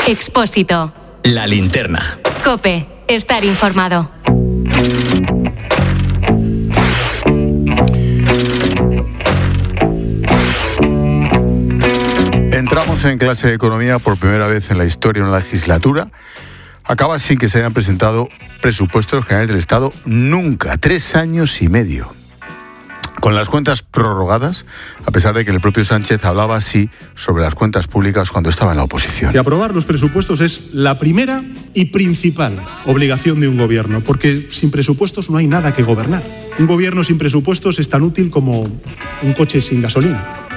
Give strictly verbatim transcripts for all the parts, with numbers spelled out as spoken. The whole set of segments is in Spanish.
Expósito. La linterna. COPE. Estar informado. Entramos en clase de economía por primera vez en la historia de una legislatura. Acaba sin que se hayan presentado presupuestos generales del Estado nunca, tres años y medio. Con las cuentas prorrogadas, a pesar de que el propio Sánchez hablaba así sobre las cuentas públicas cuando estaba en la oposición. Y aprobar los presupuestos es la primera y principal obligación de un gobierno, porque sin presupuestos no hay nada que gobernar. Un gobierno sin presupuestos es tan útil como un coche sin gasolina.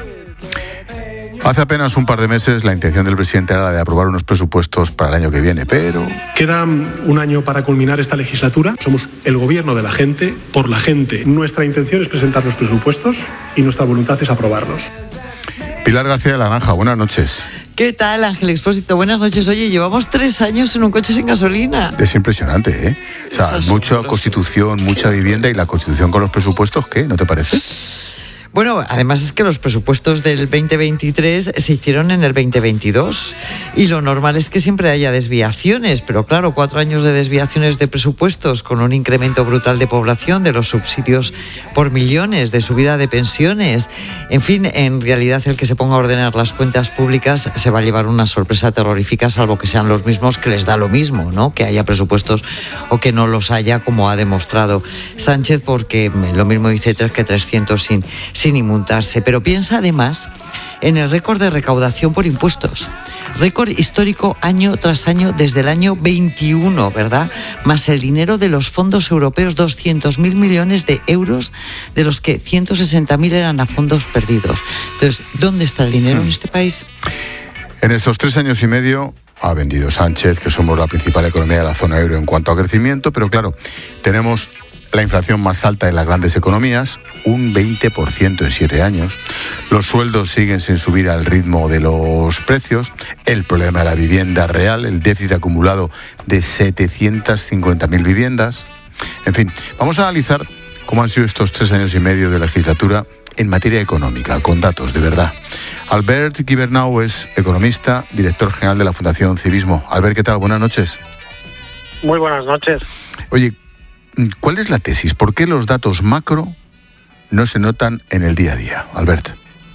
Hace apenas un par de meses la intención del presidente era la de aprobar unos presupuestos para el año que viene, pero... Queda un año para culminar esta legislatura. Somos el gobierno de la gente, por la gente. Nuestra intención es presentar los presupuestos y nuestra voluntad es aprobarlos. Pilar García de la Granja, buenas noches. ¿Qué tal, Ángel Expósito? Buenas noches. Oye, llevamos tres años en un coche sin gasolina. Es impresionante, ¿eh? O sea, mucha constitución, mucha vivienda y la constitución con los presupuestos, ¿qué? ¿No te parece? Bueno, además es que los presupuestos del veinte veintitrés se hicieron en el veinte veintidós y lo normal es que siempre haya desviaciones, pero claro, cuatro años de desviaciones de presupuestos con un incremento brutal de población, de los subsidios por millones, de subida de pensiones, en fin, en realidad el que se ponga a ordenar las cuentas públicas se va a llevar una sorpresa terrorífica, salvo que sean los mismos que les da lo mismo, ¿no? Que haya presupuestos o que no los haya, como ha demostrado Sánchez, porque lo mismo dice tres que trescientos sin sin inmutarse, pero piensa además en el récord de recaudación por impuestos. Récord histórico año tras año desde el año veintiuno, ¿verdad? Más el dinero de los fondos europeos, doscientos mil millones de euros, de los que ciento sesenta mil eran a fondos perdidos. Entonces, ¿dónde está el dinero en este país? En estos tres años y medio ha vendido Sánchez que somos la principal economía de la zona euro en cuanto a crecimiento, pero claro, tenemos la inflación más alta de las grandes economías, un veinte por ciento en siete años. Los sueldos siguen sin subir al ritmo de los precios. El problema de la vivienda real, el déficit acumulado de setecientas cincuenta mil viviendas. En fin, vamos a analizar cómo han sido estos tres años y medio de legislatura en materia económica, con datos de verdad. Albert Gibernau es economista, director general de la Fundación Civismo. Albert, ¿qué tal? Buenas noches. Muy buenas noches. Oye, ¿cuál es la tesis? ¿Por qué los datos macro no se notan en el día a día, Albert?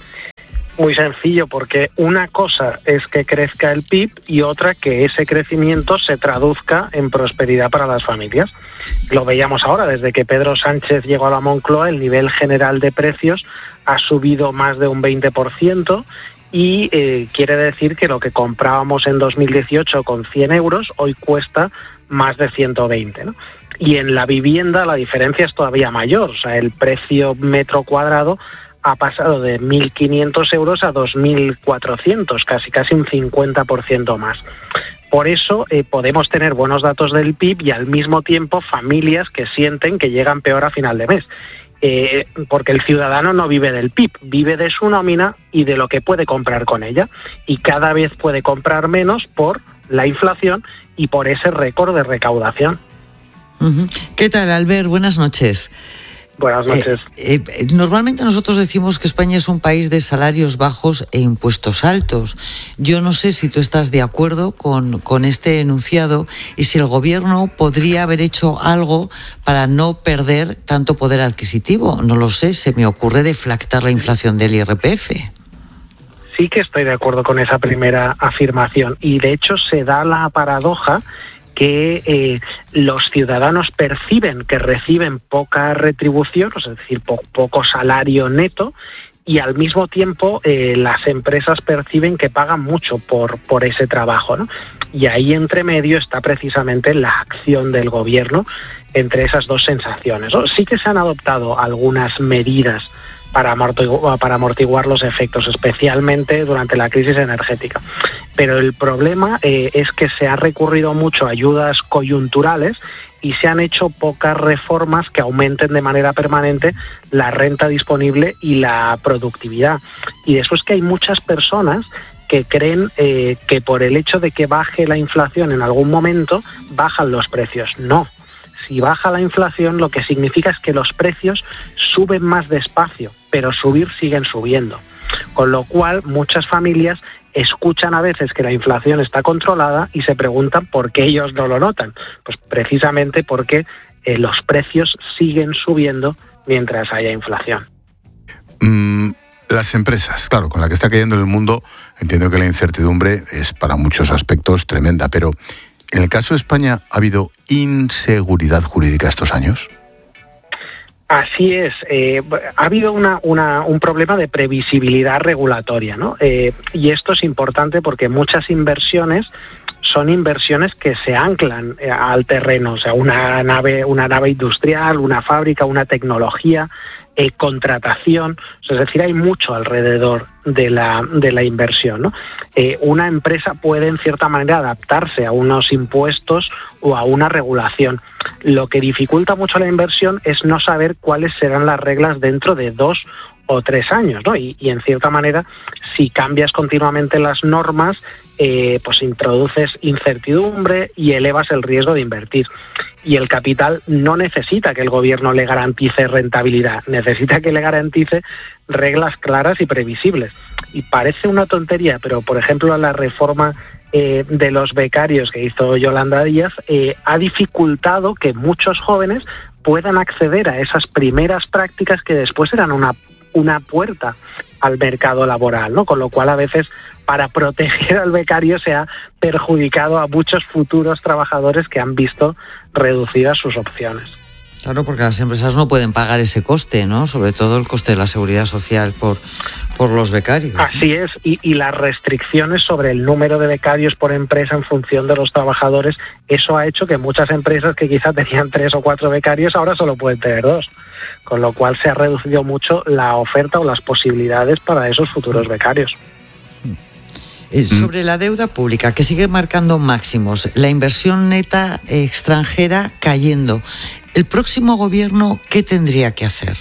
Muy sencillo, porque una cosa es que crezca el P I B y otra que ese crecimiento se traduzca en prosperidad para las familias. Lo veíamos ahora, desde que Pedro Sánchez llegó a la Moncloa, el nivel general de precios ha subido más de un veinte por ciento y eh, quiere decir que lo que comprábamos en dos mil dieciocho con cien euros, hoy cuesta más de ciento veinte, ¿no? Y en la vivienda la diferencia es todavía mayor, o sea, el precio metro cuadrado ha pasado de mil quinientos euros a dos mil cuatrocientos, casi casi un cincuenta por ciento más. Por eso eh, podemos tener buenos datos del P I B y al mismo tiempo familias que sienten que llegan peor a final de mes. Eh, porque el ciudadano no vive del P I B, vive de su nómina y de lo que puede comprar con ella. Y cada vez puede comprar menos por la inflación y por ese récord de recaudación. ¿Qué tal, Albert? Buenas noches. Buenas noches. Eh, eh, normalmente nosotros decimos que España es un país de salarios bajos e impuestos altos. Yo no sé si tú estás de acuerdo con, con este enunciado y si el gobierno podría haber hecho algo para no perder tanto poder adquisitivo. No lo sé, se me ocurre deflactar la inflación del I R P F. Sí que estoy de acuerdo con esa primera afirmación y de hecho se da la paradoja que eh, los ciudadanos perciben que reciben poca retribución, es decir, po- poco salario neto, y al mismo tiempo eh, las empresas perciben que pagan mucho por, por ese trabajo, ¿no? Y ahí entre medio está precisamente la acción del gobierno entre esas dos sensaciones, ¿no? Sí que se han adoptado algunas medidas para amortiguar, para amortiguar los efectos, especialmente durante la crisis energética. Pero el problema eh, es que se ha recurrido mucho a ayudas coyunturales y se han hecho pocas reformas que aumenten de manera permanente la renta disponible y la productividad. Y eso es que hay muchas personas que creen eh, que por el hecho de que baje la inflación en algún momento, bajan los precios. No. Si baja la inflación, lo que significa es que los precios suben más despacio, pero subir siguen subiendo. Con lo cual, muchas familias escuchan a veces que la inflación está controlada y se preguntan por qué ellos no lo notan. Pues precisamente porque eh, los precios siguen subiendo mientras haya inflación. Mm, las empresas, claro, con la que está cayendo el mundo, entiendo que la incertidumbre es para muchos aspectos tremenda, pero ¿en el caso de España ha habido inseguridad jurídica estos años? Así es, eh, ha habido una, una, un problema de previsibilidad regulatoria, ¿no? Eh, y esto es importante porque muchas inversiones son inversiones que se anclan eh, al terreno, o sea, una nave, una nave industrial, una fábrica, una tecnología, eh, contratación, o sea, es decir, hay mucho alrededor de la, de la inversión, ¿no? Eh, una empresa puede en cierta manera adaptarse a unos impuestos o a una regulación. Lo que dificulta mucho la inversión es no saber cuáles serán las reglas dentro de dos o tres años, ¿no? Y, y en cierta manera, si cambias continuamente las normas, eh, pues introduces incertidumbre y elevas el riesgo de invertir. Y el capital no necesita que el gobierno le garantice rentabilidad, necesita que le garantice reglas claras y previsibles. Y parece una tontería, pero por ejemplo la reforma eh, de los becarios que hizo Yolanda Díaz eh, ha dificultado que muchos jóvenes puedan acceder a esas primeras prácticas que después eran una una puerta al mercado laboral, ¿no? Con lo cual a veces para proteger al becario se ha perjudicado a muchos futuros trabajadores que han visto reducidas sus opciones. Claro, porque las empresas no pueden pagar ese coste, ¿no? Sobre todo el coste de la seguridad social por, por los becarios, ¿no? Así es, y, y las restricciones sobre el número de becarios por empresa en función de los trabajadores, eso ha hecho que muchas empresas que quizás tenían tres o cuatro becarios ahora solo pueden tener dos, con lo cual se ha reducido mucho la oferta o las posibilidades para esos futuros becarios. Sobre la deuda pública, que sigue marcando máximos, la inversión neta extranjera cayendo. ¿El próximo gobierno qué tendría que hacer?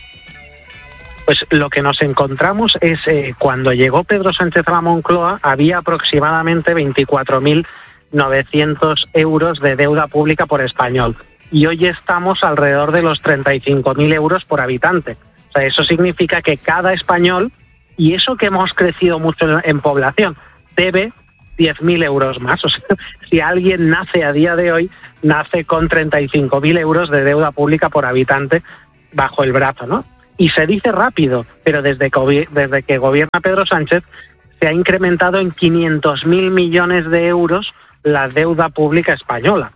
Pues lo que nos encontramos es, eh, cuando llegó Pedro Sánchez a la Moncloa, había aproximadamente veinticuatro mil novecientos euros de deuda pública por español. Y hoy estamos alrededor de los treinta y cinco mil euros por habitante. O sea, eso significa que cada español, y eso que hemos crecido mucho en, en población, debe diez mil euros más. O sea, si alguien nace a día de hoy, nace con treinta y cinco mil euros de deuda pública por habitante bajo el brazo, ¿no? Y se dice rápido, pero desde que, desde que gobierna Pedro Sánchez se ha incrementado en quinientos mil millones de euros la deuda pública española.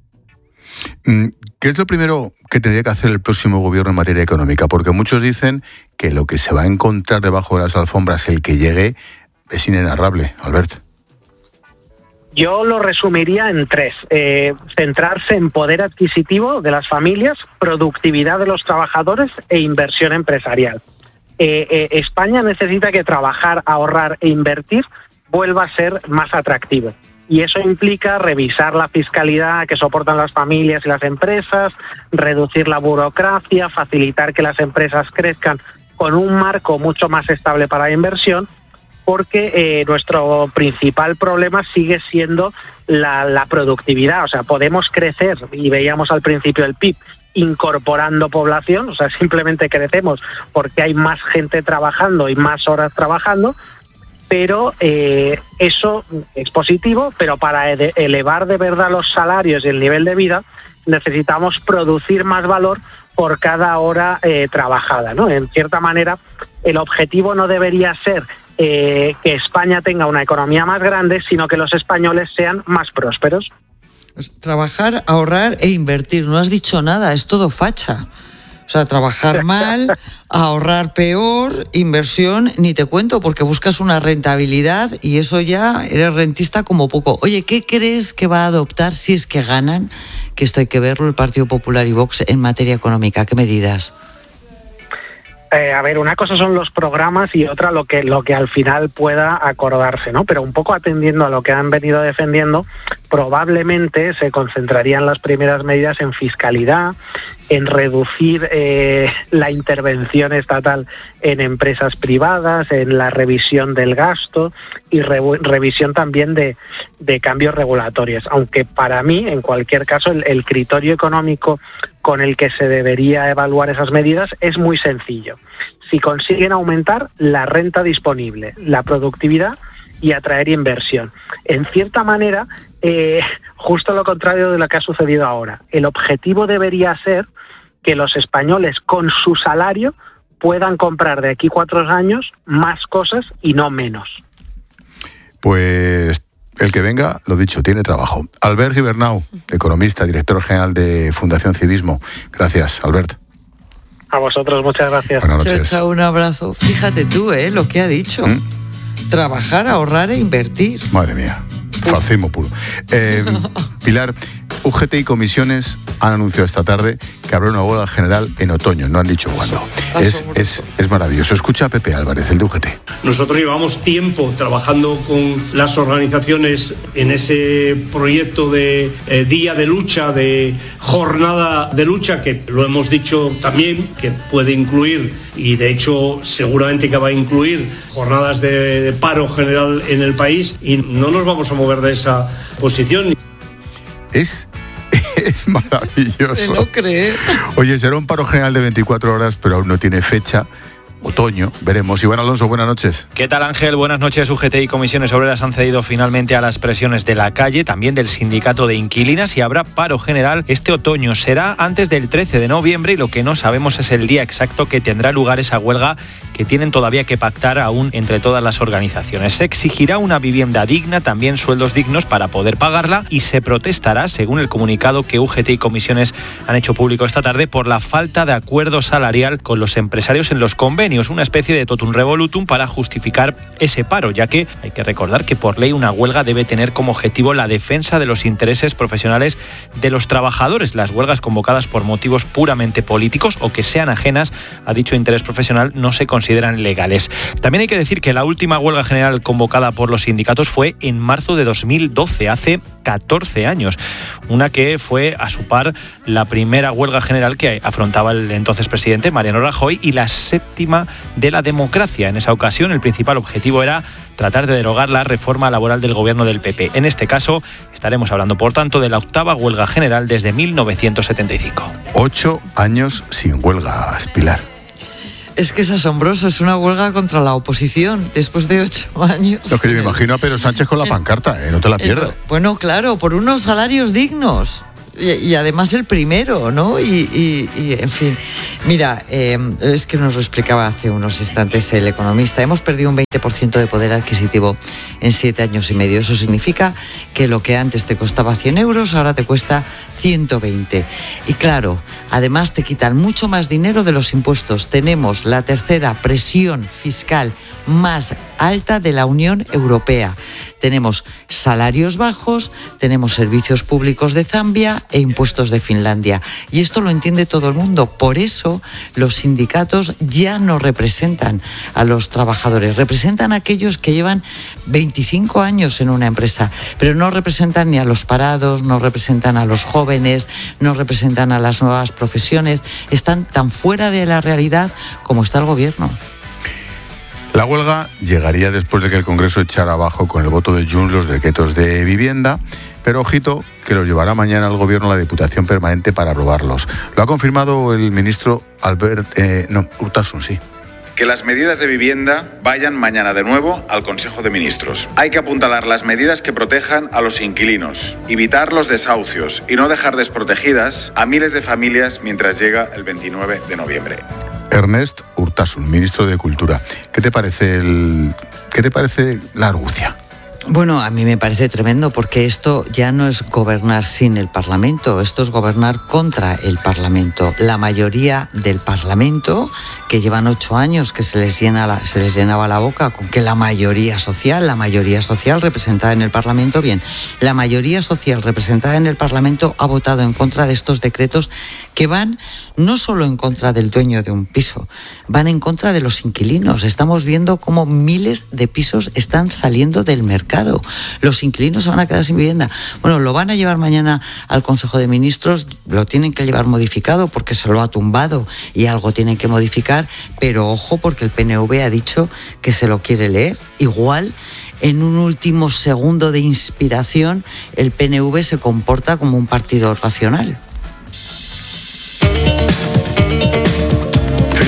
¿Qué es lo primero que tendría que hacer el próximo gobierno en materia económica? Porque muchos dicen que lo que se va a encontrar debajo de las alfombras el que llegue es inenarrable, Albert. Yo lo resumiría en tres. Eh, centrarse en poder adquisitivo de las familias, productividad de los trabajadores e inversión empresarial. Eh, eh, España necesita que trabajar, ahorrar e invertir vuelva a ser más atractivo. Y eso implica revisar la fiscalidad que soportan las familias y las empresas, reducir la burocracia, facilitar que las empresas crezcan con un marco mucho más estable para la inversión, porque eh, nuestro principal problema sigue siendo la, la productividad. O sea, podemos crecer, y veíamos al principio el P I B, incorporando población, o sea, simplemente crecemos porque hay más gente trabajando y más horas trabajando, pero eh, eso es positivo, pero para elevar de verdad los salarios y el nivel de vida necesitamos producir más valor por cada hora eh, trabajada, ¿no? En cierta manera, el objetivo no debería ser eh, que España tenga una economía más grande, sino que los españoles sean más prósperos. Pues trabajar, ahorrar e invertir. No has dicho nada, es todo facha. O sea, trabajar mal, ahorrar peor, inversión, ni te cuento, porque buscas una rentabilidad y eso ya eres rentista como poco. Oye, ¿qué crees que va a adoptar si es que ganan? Que esto hay que verlo, el Partido Popular y Vox en materia económica. ¿Qué medidas? Eh, a ver, una cosa son los programas y otra lo que lo que al final pueda acordarse, ¿no? Pero un poco atendiendo a lo que han venido defendiendo, probablemente se concentrarían las primeras medidas en fiscalidad, en reducir eh, la intervención estatal en empresas privadas, en la revisión del gasto y re- revisión también de, de cambios regulatorios. Aunque para mí, en cualquier caso, el, el criterio económico con el que se debería evaluar esas medidas es muy sencillo. Si consiguen aumentar la renta disponible, la productividad y atraer inversión. En cierta manera, eh, justo lo contrario de lo que ha sucedido ahora. El objetivo debería ser que los españoles con su salario puedan comprar de aquí cuatro años más cosas y no menos. Pues el que venga, lo dicho, tiene trabajo. Albert Gibernau, economista, director general de Fundación Civismo. Gracias, Albert. A vosotros, muchas gracias. Buenas noches. Chao, chao, un abrazo. Fíjate tú, ¿eh? Lo que ha dicho. ¿Mm? Trabajar, ahorrar e invertir. Madre mía, fascismo puro. Eh, Pilar, U G T y comisiones han anunciado esta tarde que habrá una huelga general en otoño, no han dicho cuándo. Es, es, es maravilloso. Escucha a Pepe Álvarez, el de U G T. Nosotros llevamos tiempo trabajando con las organizaciones en ese proyecto de eh, día de lucha, de jornada de lucha, que lo hemos dicho también, que puede incluir, y de hecho seguramente que va a incluir, jornadas de, de paro general en el país, y no nos vamos a mover de esa posición. Es, es maravilloso. Se no cree. Oye, será un paro general de veinticuatro horas, pero aún no tiene fecha. Otoño, veremos. Iván Alonso, buenas noches. ¿Qué tal, Ángel? Buenas noches. U G T y comisiones obreras han cedido finalmente a las presiones de la calle, también del sindicato de inquilinas, y habrá paro general este otoño. Será antes del trece de noviembre y lo que no sabemos es el día exacto que tendrá lugar esa huelga, que tienen todavía que pactar aún entre todas las organizaciones. Se exigirá una vivienda digna, también sueldos dignos para poder pagarla, y se protestará, según el comunicado que U G T y comisiones han hecho público esta tarde, por la falta de acuerdo salarial con los empresarios en los convenios. Una especie de totum revolutum para justificar ese paro, ya que hay que recordar que por ley una huelga debe tener como objetivo la defensa de los intereses profesionales de los trabajadores. Las huelgas convocadas por motivos puramente políticos o que sean ajenas a dicho interés profesional no se consideran legales. También hay que decir que la última huelga general convocada por los sindicatos fue en marzo de dos mil doce, hace catorce años, una que fue a su par la primera huelga general que afrontaba el entonces presidente Mariano Rajoy y la séptima de la democracia. En esa ocasión el principal objetivo era tratar de derogar la reforma laboral del gobierno del P P. En este caso estaremos hablando, por tanto, de la octava huelga general desde mil novecientos setenta y cinco. Ocho años sin huelgas, Pilar. Es que es asombroso, es una huelga contra la oposición después de ocho años. Lo que yo me imagino a Pedro Sánchez con la pancarta, ¿eh? No te la pierdas. Bueno, claro, por unos salarios dignos. Y, y además el primero, ¿no? Y, y, y en fin, mira, eh, es que nos lo explicaba hace unos instantes el economista. Hemos perdido un veinte por ciento de poder adquisitivo en siete años y medio. Eso significa que lo que antes te costaba cien euros, ahora te cuesta ciento veinte. Y claro, además te quitan mucho más dinero de los impuestos. Tenemos la tercera presión fiscal más alta de la Unión Europea. Tenemos salarios bajos, tenemos servicios públicos de Zambia e impuestos de Finlandia. Y esto lo entiende todo el mundo. Por eso los sindicatos ya no representan a los trabajadores. Representan a aquellos que llevan veinticinco años en una empresa, pero no representan ni a los parados, no representan a los jóvenes, no representan a las nuevas profesiones. Están tan fuera de la realidad como está el gobierno. La huelga llegaría después de que el Congreso echara abajo con el voto de Junts los decretos de vivienda, pero ojito que los llevará mañana al Gobierno la Diputación Permanente para aprobarlos. Lo ha confirmado el ministro Albert eh, no, Urtasun, sí. Que las medidas de vivienda vayan mañana de nuevo al Consejo de Ministros. Hay que apuntalar las medidas que protejan a los inquilinos, evitar los desahucios y no dejar desprotegidas a miles de familias mientras llega el veintinueve de noviembre. Ernest Urtasun, ministro de Cultura. ¿Qué te parece el, qué te parece la argucia? Bueno, a mí me parece tremendo porque esto ya no es gobernar sin el Parlamento, esto es gobernar contra el Parlamento. La mayoría del Parlamento, que llevan ocho años que se les, llena la, se les llenaba la boca con que la mayoría social, la mayoría social representada en el Parlamento, bien, la mayoría social representada en el Parlamento ha votado en contra de estos decretos que van no solo en contra del dueño de un piso, van en contra de los inquilinos. Estamos viendo cómo miles de pisos están saliendo del mercado. Los inquilinos se van a quedar sin vivienda. Bueno, lo van a llevar mañana al Consejo de Ministros, lo tienen que llevar modificado porque se lo ha tumbado y algo tienen que modificar, pero ojo porque el P N V ha dicho que se lo quiere leer. Igual, en un último segundo de inspiración, el P N V se comporta como un partido racional.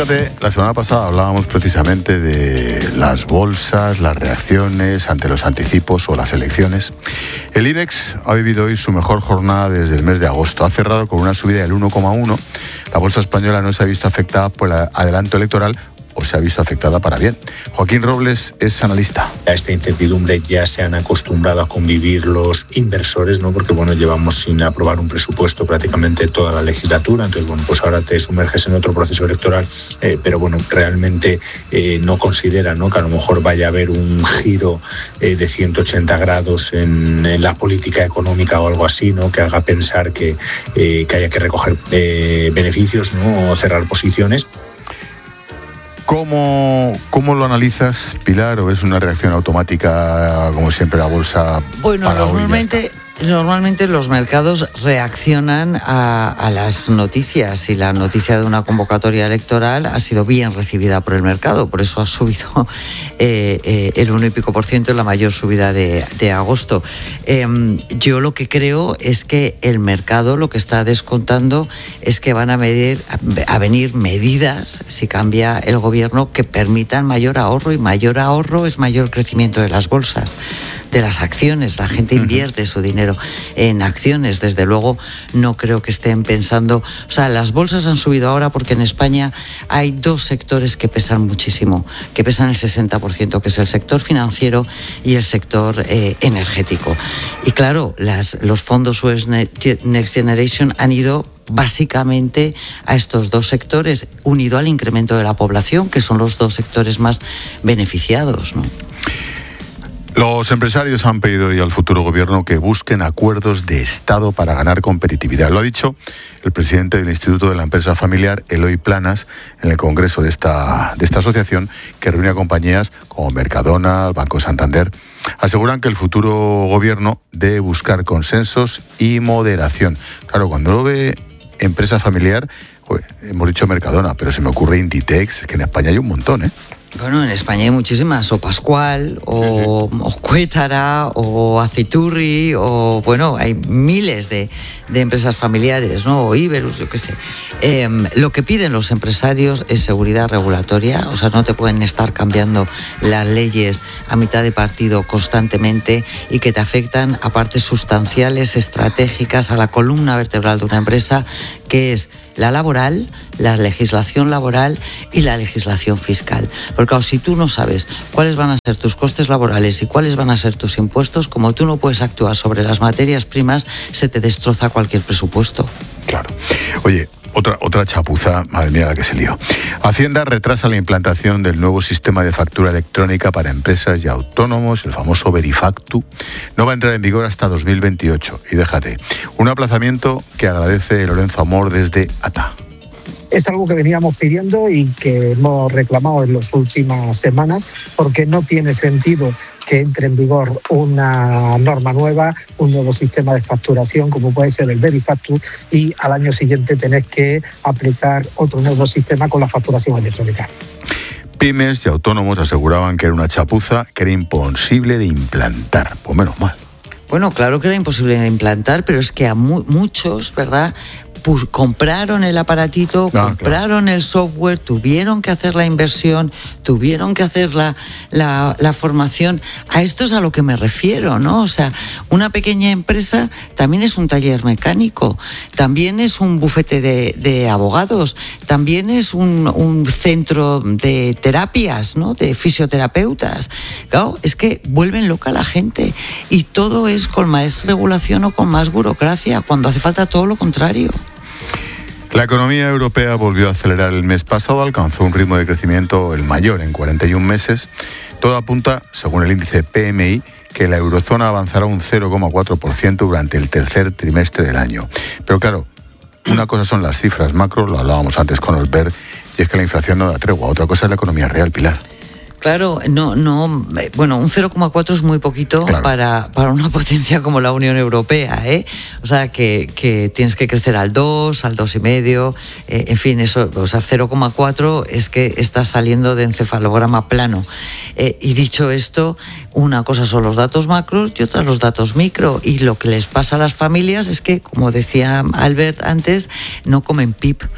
Fíjate, la semana pasada hablábamos precisamente de las bolsas, las reacciones ante los anticipos o las elecciones. El IBEX ha vivido hoy su mejor jornada desde el mes de agosto. Ha cerrado con una subida del uno coma uno. La bolsa española no se ha visto afectada por el adelanto electoral o se ha visto afectada para bien. Joaquín Robles es analista. A esta incertidumbre ya se han acostumbrado a convivir los inversores, ¿no? Porque bueno, llevamos sin aprobar un presupuesto prácticamente toda la legislatura, entonces bueno, pues ahora te sumerges en otro proceso electoral, eh, pero bueno, realmente eh, no consideran, ¿no?, que a lo mejor vaya a haber un giro eh, de ciento ochenta grados en, en la política económica o algo así, ¿no?, que haga pensar que, eh, que haya que recoger eh, beneficios, ¿no?, o cerrar posiciones. ¿Cómo, ¿Cómo lo analizas, Pilar? ¿O es una reacción automática, como siempre, la bolsa? Bueno, para normalmente, normalmente los mercados reaccionan a, a las noticias, y la noticia de una convocatoria electoral ha sido bien recibida por el mercado, por eso ha subido eh, eh, el uno y pico por ciento, la mayor subida de, de agosto. Eh, yo lo que creo es que el mercado lo que está descontando es que van a, medir, a venir medidas, si cambia el gobierno, que permitan mayor ahorro, y mayor ahorro es mayor crecimiento de las bolsas, de las acciones. La gente invierte su dinero en acciones. Desde luego no creo que estén pensando, o sea, las bolsas han subido ahora porque en España hay dos sectores que pesan muchísimo, que pesan el sesenta por ciento, que es el sector financiero y el sector eh, energético. Y claro, las, los fondos U S Next Generation han ido básicamente a estos dos sectores, unido al incremento de la población, que son los dos sectores más beneficiados, ¿no? Los empresarios han pedido hoy al futuro gobierno que busquen acuerdos de Estado para ganar competitividad. Lo ha dicho el presidente del Instituto de la Empresa Familiar, Eloy Planas, en el congreso de esta, de esta asociación, que reúne a compañías como Mercadona, el Banco Santander. Aseguran que el futuro gobierno debe buscar consensos y moderación. Claro, cuando lo ve empresa familiar, joder, hemos dicho Mercadona, pero se me ocurre Inditex, que en España hay un montón, ¿eh? Bueno, en España hay muchísimas, o Pascual, o, sí, sí. o Cuétara, o Aciturri, o bueno, hay miles de, de empresas familiares, ¿no? O Iberus, yo qué sé. Eh, lo que piden los empresarios es seguridad regulatoria, o sea, no te pueden estar cambiando las leyes a mitad de partido constantemente y que te afectan a partes sustanciales, estratégicas, a la columna vertebral de una empresa, que es la laboral, la legislación laboral y la legislación fiscal. Porque claro, si tú no sabes cuáles van a ser tus costes laborales y cuáles van a ser tus impuestos, como tú no puedes actuar sobre las materias primas, se te destroza cualquier presupuesto. Claro. Oye, otra, otra chapuza, madre mía la que se lió. Hacienda retrasa la implantación del nuevo sistema de factura electrónica para empresas y autónomos, el famoso Verifactu. No va a entrar en vigor hasta dos mil veintiocho. Y déjate, un aplazamiento que agradece Lorenzo Amor desde A T A. Es algo que veníamos pidiendo y que hemos reclamado en las últimas semanas, porque no tiene sentido que entre en vigor una norma nueva, un nuevo sistema de facturación como puede ser el Verifactu, y al año siguiente tenés que aplicar otro nuevo sistema con la facturación electrónica. Pymes y autónomos aseguraban que era una chapuza, que era imposible de implantar. Pues menos mal. Bueno, claro que era imposible de implantar, pero es que a mu- muchos, ¿verdad?, Pues compraron el aparatito, ah, compraron claro. el software, tuvieron que hacer la inversión, tuvieron que hacer la, la, la formación. A esto es a lo que me refiero, ¿no? O sea, una pequeña empresa también es un taller mecánico, también es un bufete de, de abogados, también es un, un centro de terapias, ¿no?, de fisioterapeutas. Claro, es que vuelven loca a la gente, y todo es con más regulación o con más burocracia, cuando hace falta todo lo contrario. La economía europea volvió a acelerar el mes pasado, alcanzó un ritmo de crecimiento el mayor en cuarenta y un meses. Todo apunta, según el índice P M I, que la eurozona avanzará un cero coma cuatro por ciento durante el tercer trimestre del año. Pero claro, una cosa son las cifras macro, lo hablábamos antes con Osbert, y es que la inflación no da tregua. Otra cosa es la economía real, Pilar. Claro, no, no, bueno, un cero coma cuatro es muy poquito claro. para, para una potencia como la Unión Europea, ¿eh? O sea, que, que tienes que crecer al dos, al dos y medio, eh, en fin, eso, o sea, cero coma cuatro es que estás saliendo de encefalograma plano. Eh, y dicho esto, una cosa son los datos macros y otra los datos micro, y lo que les pasa a las familias es que, como decía Albert antes, no comen P I B.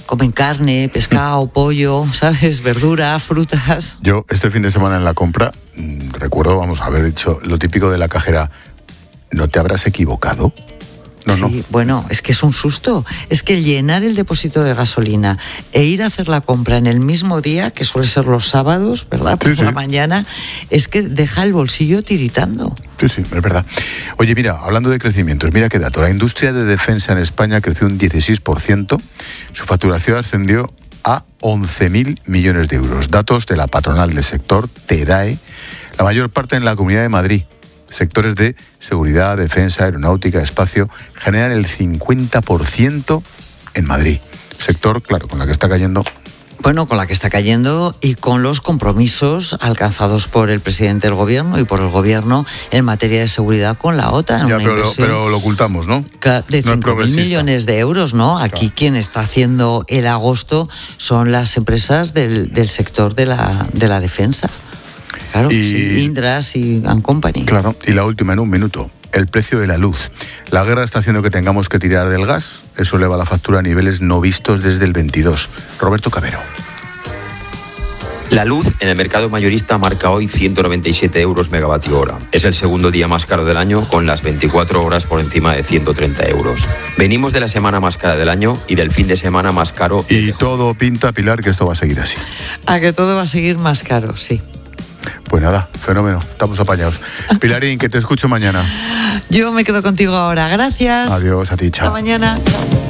comen carne, pescado, pollo, ¿sabes? Verdura, frutas. Yo este fin de semana en la compra, mmm, recuerdo, vamos a haber dicho lo típico de la cajera, ¿no te habrás equivocado? No, sí, no. Bueno, es que es un susto. Es que llenar el depósito de gasolina e ir a hacer la compra en el mismo día, que suele ser los sábados, ¿verdad? Por Sí, sí. la mañana, es que deja el bolsillo tiritando. Sí, sí, es verdad. Oye, mira, hablando de crecimientos, mira qué dato. La industria de defensa en España creció un dieciséis por ciento. Su facturación ascendió a once mil millones de euros. Datos de la patronal del sector, TEDAE, la mayor parte en la Comunidad de Madrid. Sectores de seguridad, defensa, aeronáutica, espacio, generan el cincuenta por ciento en Madrid. Sector, claro, con la que está cayendo. Bueno, con la que está cayendo y con los compromisos alcanzados por el presidente del gobierno y por el gobierno en materia de seguridad con la OTAN. Ya, una pero, lo, inversión pero lo ocultamos, ¿no? de No es cinco mil progresista. millones de euros, ¿no? Aquí Claro. quien está haciendo el agosto son las empresas del, del sector de la, de la defensa. Claro, Y- sí, Indras y and Company. Claro, y la última en un minuto, el precio de la luz. La guerra está haciendo que tengamos que tirar del gas, eso eleva la factura a niveles no vistos desde el veintidós. Roberto Cabero. La luz en el mercado mayorista marca hoy ciento noventa y siete euros megavatio hora. Es el segundo día más caro del año, con las veinticuatro horas por encima de ciento treinta euros. Venimos de la semana más cara del año y del fin de semana más caro. Y todo pinta, Pilar, que esto va a seguir así. A que todo va a seguir más caro, sí. Pues nada, fenómeno, estamos apañados. Pilarín, que te escucho mañana. Yo me quedo contigo ahora. Gracias. Adiós, a ti, chao. Hasta mañana.